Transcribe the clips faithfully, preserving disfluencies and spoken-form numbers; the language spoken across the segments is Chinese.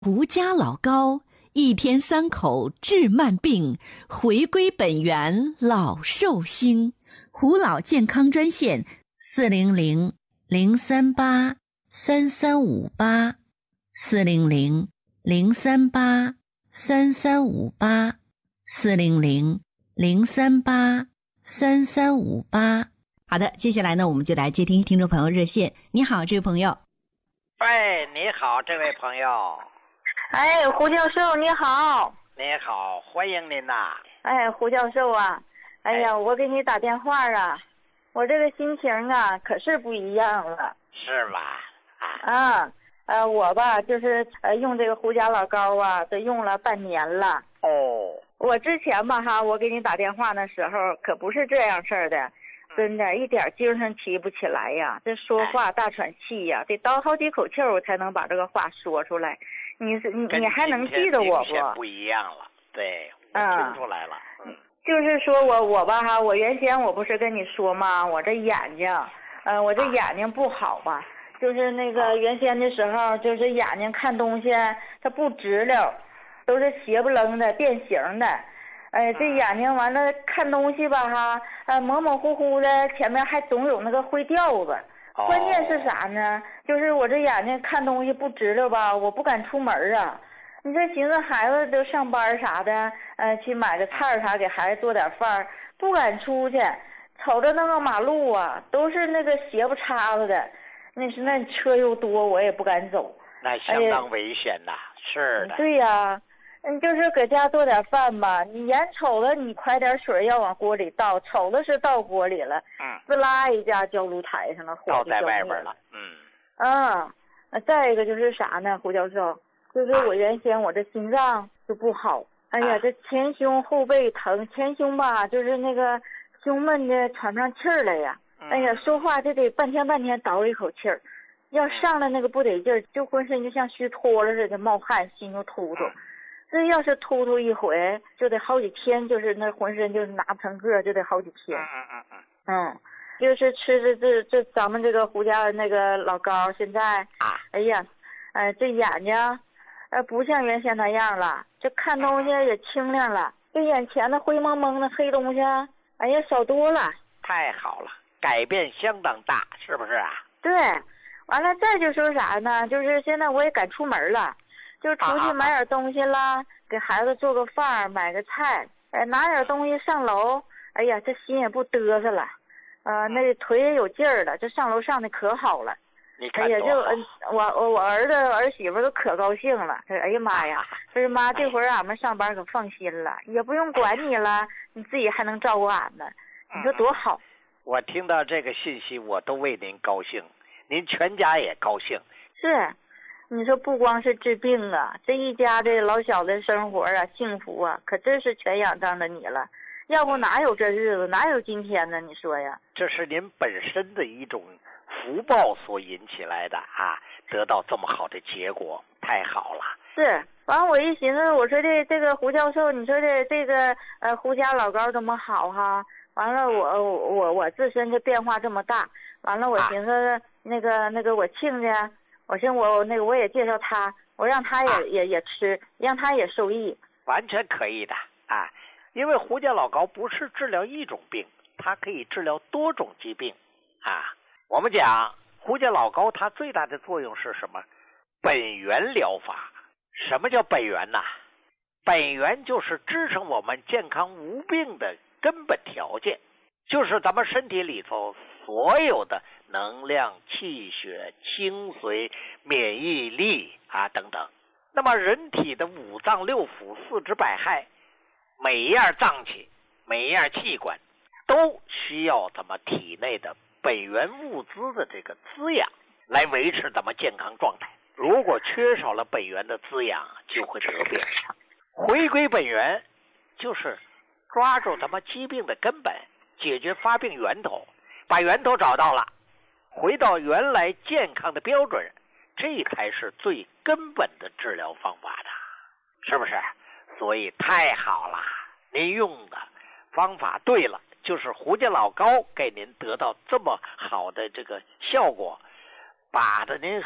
胡家老高一天三口治慢病，回归本源老寿星。胡老健康专线四零零零三八三三五八四零零零三八三三五八四零零零三八三三五八。好的，接下来呢，我们就来接听听众朋友热线。你好，这位朋友。 喂，你好，这位朋友。 哎，胡教授你好。 你好，欢迎您呐。 哎，胡教授啊，哎呀，哎我给你打电话啊，我这个心情啊可是不一样了。 是吧？ 啊。啊，呃，我吧就是呃用这个胡家老高啊，都用了半年了。 哦。 我之前吧哈，我给你打电话的时候可不是这样事儿的。真的，一点精神提不起来呀！这说话大喘气呀，得倒好几口气儿，我才能把这个话说出来。你是你你还能记得我不？ 不一样了，对，我听出来了。 嗯，就是说我我吧哈，我原先我不是跟你说嘛，我这眼睛，嗯、呃，我这眼睛不好吧？就是那个原先的时候，就是眼睛看东西它不直溜，都是斜不楞的、变形的。哎，这眼睛完了看东西吧哈，呃，模模糊糊的，前面还总有那个灰调子。 哦、 关键是啥呢？就是我这眼睛看东西不直溜吧，我不敢出门啊。你这寻思孩子都上班啥的，呃，去买个菜啥给孩子做点饭，不敢出去。瞅着那个马路啊，都是那个斜不叉子的，那是那车又多，我也不敢走。 那相当危险呐，哎、是的。 对呀、啊。嗯，就是搁家做点饭吧，你眼瞅着你快点水要往锅里倒，瞅着是倒锅里了， 嗯， 滋啦一下浇炉台上了，火倒在外边了，嗯。 啊，再一个就是啥呢，胡教授，就是我原先我这心脏就不好，哎呀，这前胸后背疼，前胸吧就是那个胸闷的喘不上气儿来呀，哎呀，说话就得半天半天倒一口气儿，要上来那个不得劲儿，就浑身就像虚脱了似的，冒汗，心就突突。这要是突突一回，就得好几天，就是那浑身就是拿不成个，就得好几天。 嗯嗯嗯嗯，就是吃的这这咱们这个胡家那个老高，现在啊， 哎呀，呃，这眼睛，呃，不像原先那样了，这看东西也清亮了，这眼前的灰蒙蒙的黑东西，哎呀，少多了。 太好了，改变相当大，是不是啊？ 对，完了再就说啥呢？就是现在我也敢出门了。就出去买点东西啦，啊、给孩子做个饭，买个菜，哎，拿点东西上楼，哎呀，这心也不嘚瑟了，呃，那腿也有劲儿了，这上楼上的可好了。 你看哎呀，就嗯，我我我儿子儿媳妇都可高兴了，他说哎呀妈呀，他说妈，这会儿俺们上班可放心了，也不用管你了，你自己还能照顾俺们，你说多好。 我听到这个信息，我都为您高兴，您全家也高兴。 是。你说不光是治病啊，这一家这老小的生活啊，幸福啊，可真是全仰仗着你了。要不哪有这日子，哪有今天呢？你说呀？ 这是您本身的一种福报所引起来的啊，得到这么好的结果，太好了。 是，完我一寻思，我说这这个胡教授，你说这这个呃胡家老高这么好哈，完了我我我自身这变化这么大，完了我寻思、啊、那个那个我亲家。我寻我那个我也介绍他，我让他也、啊、也也吃，让他也受益。 完全可以的啊，因为胡家老高不是治疗一种病，它可以治疗多种疾病啊。我们讲胡家老高，它最大的作用是什么？本源疗法。什么叫本源呢？本源就是支撑我们健康无病的根本条件，就是咱们身体里头所有的能量、气血、精髓、免疫力啊等等。那么人体的五脏六腑、四肢百骸，每一样脏器、每一样器官都需要咱们体内的本源物资的这个滋养来维持咱们健康状态。如果缺少了本源的滋养，就会得病。回归本源就是抓住咱们疾病的根本，解决发病源头，把源头找到了，回到原来健康的标准，这才是最根本的治疗方法的，是不是？所以太好了，您用的方法对了，就是胡家老高给您得到这么好的这个效果，把的您很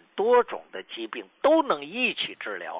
多种的疾病都能一起治疗。